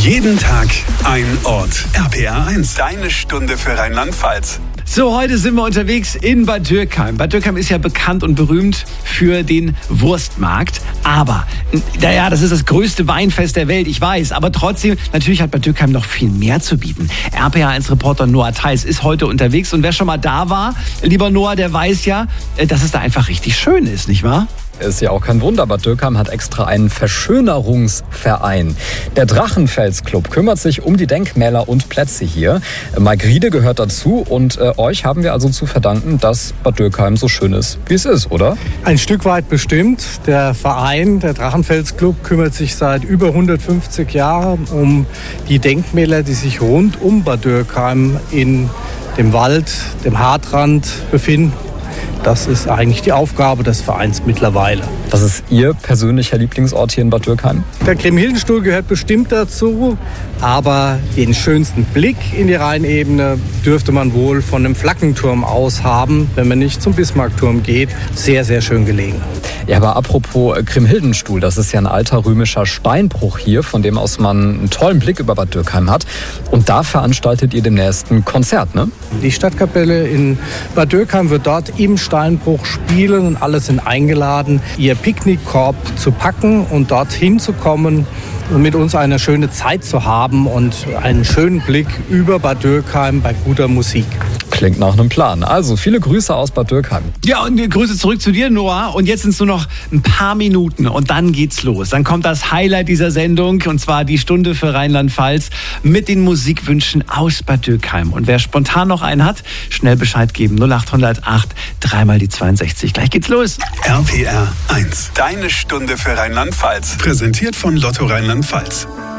Jeden Tag ein Ort. RPR 1, deine Stunde für Rheinland-Pfalz. So, heute sind wir unterwegs in Bad Dürkheim. Bad Dürkheim ist ja bekannt und berühmt für den Wurstmarkt. Aber, naja, das ist das größte Weinfest der Welt, ich weiß. Aber trotzdem, natürlich hat Bad Dürkheim noch viel mehr zu bieten. RPR1-Reporter Noah Theis ist heute unterwegs. Und wer schon mal da war, lieber Noah, der weiß ja, dass es da einfach richtig schön ist, nicht wahr? Ist ja auch kein Wunder, Bad Dürkheim hat extra einen Verschönerungsverein. Der Drachenfels-Club kümmert sich um die Denkmäler und Plätze hier. Margriede gehört dazu und euch haben wir also zu verdanken, dass Bad Dürkheim so schön ist, wie es ist, oder? Ein Stück weit bestimmt. Der Verein, der Drachenfels-Club, kümmert sich seit über 150 Jahren um die Denkmäler, die sich rund um Bad Dürkheim in dem Wald, dem Hartrand befinden. Das ist eigentlich die Aufgabe des Vereins mittlerweile. Was ist Ihr persönlicher Lieblingsort hier in Bad Dürkheim? Der Kriemhildenstuhl gehört bestimmt dazu, aber den schönsten Blick in die Rheinebene dürfte man wohl von einem Flaggenturm aus haben, wenn man nicht zum Bismarckturm geht. Sehr, sehr schön gelegen. Ja, aber apropos Kriemhildenstuhl, das ist ja ein alter römischer Steinbruch hier, von dem aus man einen tollen Blick über Bad Dürkheim hat. Und da veranstaltet ihr demnächst ein Konzert, ne? Die Stadtkapelle in Bad Dürkheim wird dort im Steinbruch spielen und alle sind eingeladen, ihr Picknickkorb zu packen und dorthin zu kommen und mit uns eine schöne Zeit zu haben und einen schönen Blick über Bad Dürkheim bei guter Musik. Klingt nach einem Plan. Also viele Grüße aus Bad Dürkheim. Ja, und Grüße zurück zu dir, Noah. Und jetzt sind es nur noch ein paar Minuten und dann geht's los. Dann kommt das Highlight dieser Sendung und zwar die Stunde für Rheinland-Pfalz mit den Musikwünschen aus Bad Dürkheim. Und wer spontan noch einen hat, schnell Bescheid geben. 0808 3 die 62. Gleich geht's los. RPR 1, deine Stunde für Rheinland-Pfalz. Präsentiert von Lotto Rheinland-Pfalz.